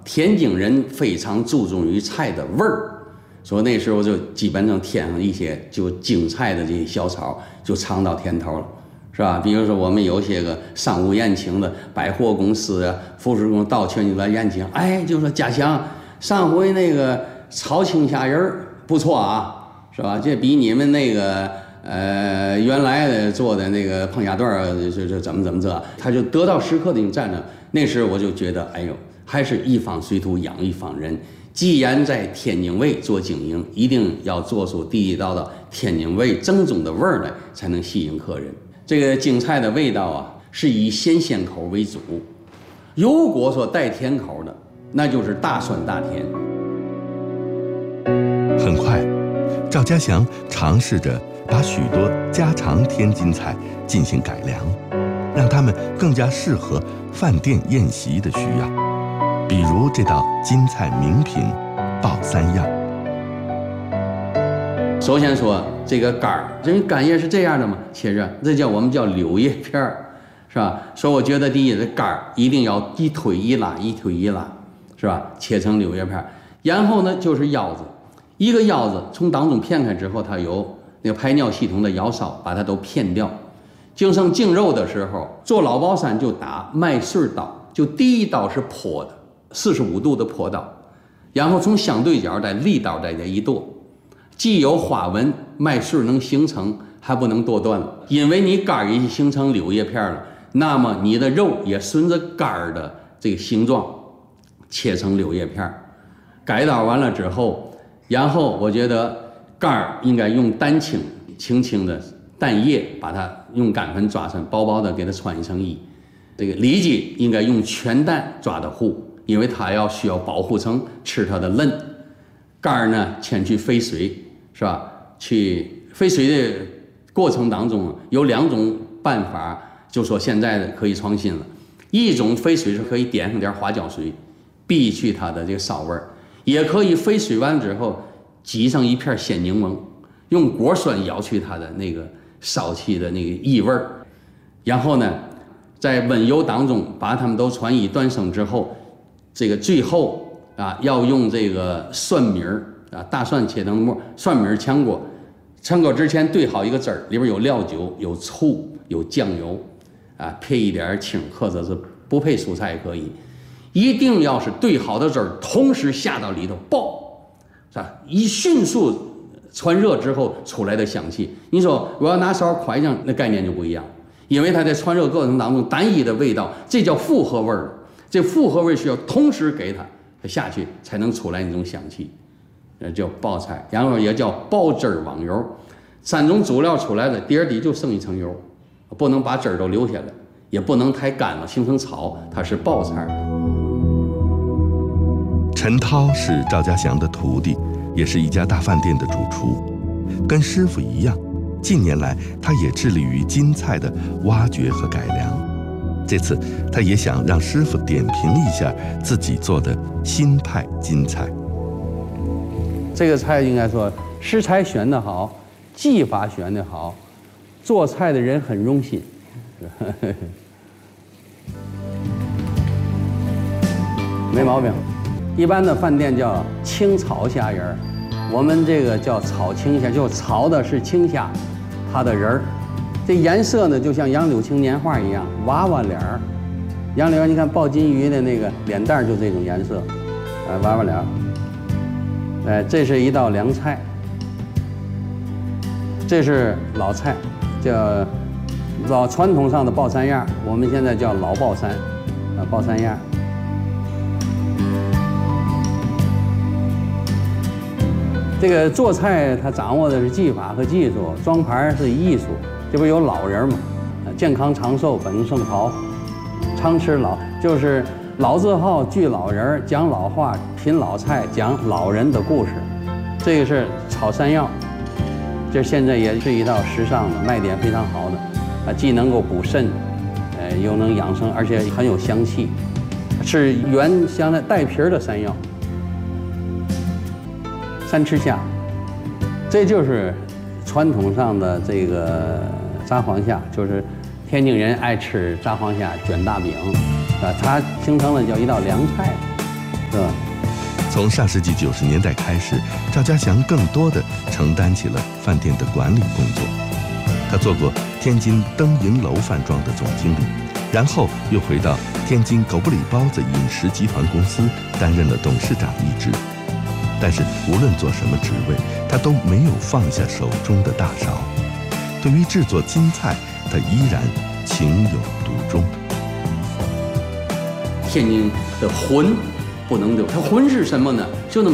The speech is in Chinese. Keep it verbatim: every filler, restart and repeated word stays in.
天津人非常注重于菜的味儿，所以那时候就基本上添上一些就京菜的这些小炒，就尝到甜头了，是吧？比如说我们有些个商务宴请的百货公司啊、服饰公司到全就来宴请，哎，就说家强，上回那个炒青虾仁儿不错啊，是吧？这比你们那个呃原来的做的那个碰虾段儿，这这怎么怎么这，他就得到时刻的一种赞赏。那时候我就觉得，哎呦，还是一方水土养一方人。既然在天津卫做经营，一定要做出地地道道天津卫正宗的味儿来，才能吸引客人。这个京菜的味道啊，是以鲜鲜口为主。如果说带甜口的，那就是大酸大甜。 很快，赵家祥尝试着把许多家常天津菜进行改良，让它们更加适合饭店宴席的需要。比如这道京菜名品爆三样。 首先说这个干儿，因为干叶是这样的嘛，切着这叫我们叫柳叶片儿，是吧？所以我觉得第一，这干儿一定要一推一拉，一推一拉，是吧？切成柳叶片儿。然后呢，就是腰子，一个腰子从当中片开之后，它有那个排尿系统的腰梢，把它都片掉。就剩净肉的时候，做老包山就打麦穗刀，就第一刀是剖的。四十五度的剖刀，然后从相对角再立刀再这一剁，既有花纹麦穗能形成，还不能剁断了，因为你杆已经形成柳叶片了，那么你的肉也顺着杆的这个形状切成柳叶片。改刀完了之后，然后我觉得杆应该用蛋清轻轻的蛋液把它用干粉抓成薄薄的，给它穿一层衣。这个里脊应该用全蛋抓的糊，因为它要需要保护层吃它的嫩。肝儿呢，先去飞水，是吧？去飞水的过程当中有两种办法，就说现在的可以创新了。一种飞水是可以点上点花椒水，避去它的这个骚味儿；也可以飞水完之后挤上一片鲜柠檬，用果酸咬去它的那个骚气的那个异味儿。然后呢，在温油当中把它们都传一断生之后，这个最后啊要用这个蒜米儿啊，大蒜切成末，蒜米儿炝锅，炝锅之前兑好一个汁儿，里边有料酒、有醋、有酱油，啊配一点青，或者是不配蔬菜也可以。一定要是兑好的汁儿，同时下到里头爆，是吧？一迅速传热之后出来的香气，你说我要拿勺㧟上，那概念就不一样。因为它在传热过程当中单一的味道，这叫复合味儿。这复合味需要同时给它它下去，才能出来那种香气，呃，叫爆菜，然后也叫爆汁儿网油。三种主料出来了，底儿底就剩一层油，不能把汁儿都留下来，也不能太干了形成草，它是爆菜。 陈涛是赵家祥的徒弟，也是一家大饭店的主厨，跟师傅一样。近年来，他也致力于京菜的挖掘和改良。这次，他也想让师傅点评一下自己做的新派京菜。 这个菜应该说，食材选得好，技法选得好，做菜的人很用心。没毛病。一般的饭店叫清炒虾仁儿。我们这个叫炒青虾，就炒的是青虾，它的仁儿，这颜色呢就像杨柳青年画一样，娃娃脸儿。杨柳，你看鲍金鱼的那个脸蛋就这种颜色，呃，娃娃脸儿。哎，这是一道凉菜，这是老菜，叫老传统上的爆三样，我们现在叫老爆三，啊，爆三样。这个做菜他掌握的是技法和技术，装盘是艺术。这不有老人嘛？健康长寿本胜桃，常吃老就是老字号聚老人，讲老话，品老菜，讲老人的故事。这个是炒山药，这现在也是一道时尚的卖点非常好的，啊，既能够补肾，呃，又能养生，而且很有香气，是原香的带皮儿的山药。三吃虾，这就是传统上的这个炸黄虾，就是天津人爱吃炸黄虾卷大饼，啊，它形成了叫一道凉菜，是吧？ 从上世纪九十年代开始，赵家祥更多地承担起了饭店的管理工作。他做过天津登银楼饭庄的总经理，然后又回到天津狗不理包子饮食集团公司担任了董事长一职。但是无论做什么职位，他都没有放下手中的大勺。对于制作京菜，他依然情有独钟。 天津的魂不能丢，它魂是什么呢？就那么